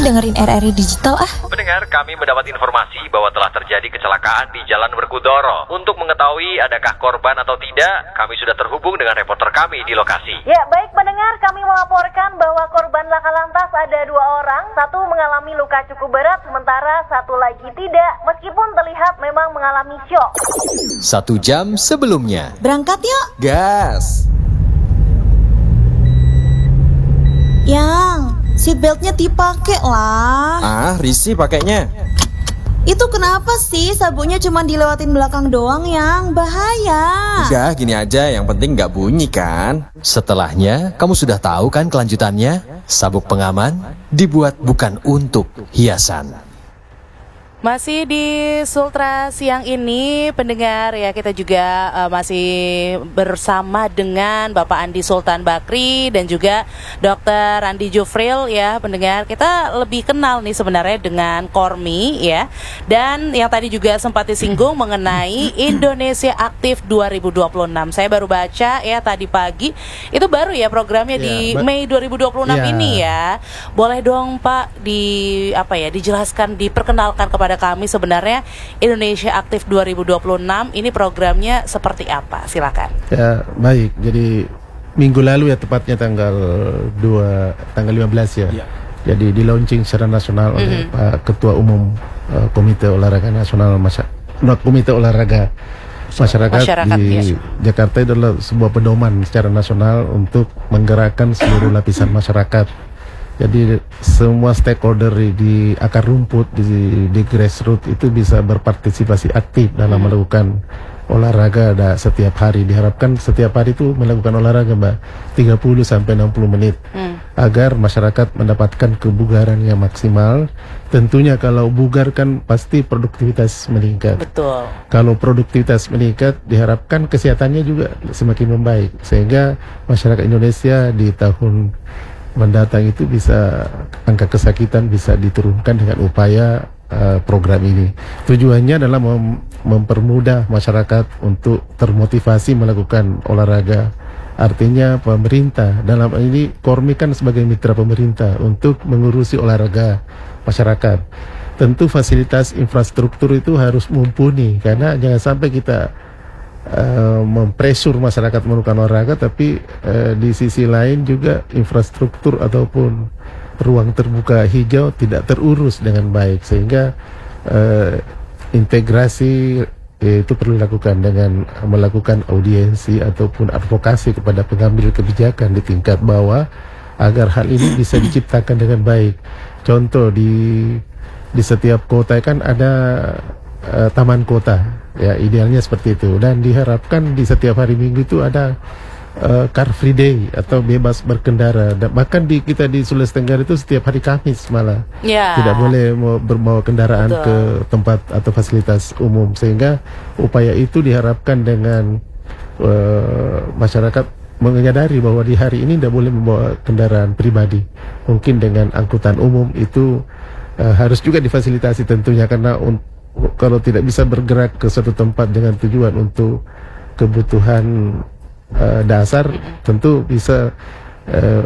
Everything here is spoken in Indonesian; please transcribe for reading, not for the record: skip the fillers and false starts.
dengerin RRI Digital ah. Pendengar, kami mendapat informasi bahwa telah terjadi kecelakaan di Jalan Werkudara. Untuk mengetahui adakah korban atau tidak, kami sudah terhubung dengan reporter kami di lokasi. Ya, baik pendengar, kami melaporkan bahwa korban laka lantas ada 2 orang. Satu mengalami luka cukup berat, sementara satu lagi tidak, meskipun terlihat memang mengalami syok. 1 jam sebelumnya. Berangkat yuk. Gas. Yang, seatbeltnya dipakai lah. Ah, risih pakainya. Itu kenapa sih sabuknya cuma dilewatin belakang doang yang bahaya? Udah gini aja, yang penting nggak bunyi kan. Setelahnya, kamu sudah tahu kan kelanjutannya? Sabuk pengaman dibuat bukan untuk hiasan. Masih di Sultra siang ini, pendengar ya, kita juga masih bersama dengan Bapak Andi Sultan Bakri dan juga Dr. Andi Jufril ya, pendengar. Kita lebih kenal nih sebenarnya dengan Kormi ya. Dan yang tadi juga sempat disinggung mengenai Indonesia Aktif 2026. Saya baru baca ya tadi pagi. Itu baru ya programnya di Mei 2026 ini ya. Boleh dong Pak dijelaskan, diperkenalkan kepada kami sebenarnya Indonesia Aktif 2026 ini programnya seperti apa? Silakan. Ya, baik. Jadi minggu lalu ya, tepatnya tanggal 15 ya. Jadi di launching secara nasional oleh Pak Ketua Umum Komite Olahraga Nasional Komite Olahraga Masyarakat di Jakarta. Itu adalah sebuah pedoman secara nasional untuk menggerakkan seluruh lapisan masyarakat. Jadi semua stakeholder di akar rumput, di grassroots itu bisa berpartisipasi aktif dalam melakukan olahraga setiap hari. Diharapkan setiap hari itu melakukan olahraga 30-60 menit agar masyarakat mendapatkan kebugaran yang maksimal. Tentunya kalau bugar kan pasti produktivitas meningkat. Betul. Kalau produktivitas meningkat, diharapkan kesehatannya juga semakin membaik, sehingga masyarakat Indonesia di tahun mendatang itu bisa, angka kesakitan bisa diturunkan dengan upaya program ini. Tujuannya adalah mempermudah masyarakat untuk termotivasi melakukan olahraga. Artinya pemerintah, dalam ini Kormi kan sebagai mitra pemerintah untuk mengurusi olahraga masyarakat. Tentu fasilitas infrastruktur itu harus mumpuni, karena jangan sampai kita mempresur masyarakat melakukan olahraga, tapi di sisi lain juga infrastruktur ataupun ruang terbuka hijau tidak terurus dengan baik, sehingga integrasi itu perlu dilakukan dengan melakukan audiensi ataupun advokasi kepada pengambil kebijakan di tingkat bawah agar hal ini bisa diciptakan dengan baik. Contoh di setiap kota kan ada taman kota, ya idealnya seperti itu, dan diharapkan di setiap hari Minggu itu ada car free day atau bebas berkendara. Dan bahkan kita di Sulawesi Tenggara itu setiap hari Kamis malah tidak boleh berbawa kendaraan ke tempat atau fasilitas umum, sehingga upaya itu diharapkan dengan masyarakat menyadari bahwa di hari ini tidak boleh membawa kendaraan pribadi. Mungkin dengan angkutan umum itu harus juga difasilitasi tentunya, karena kalau tidak bisa bergerak ke suatu tempat dengan tujuan untuk kebutuhan dasar, tentu bisa